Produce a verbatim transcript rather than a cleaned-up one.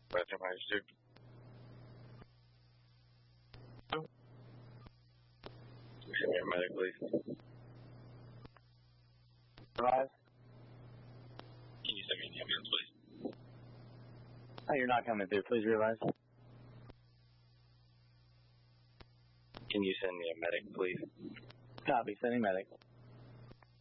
Western Magic. Send me a medic, please. Revise. Can you send me an ambulance, please? Oh, you're not coming through. Please revise. Can you send me a medic, please? Copy. Sending medic.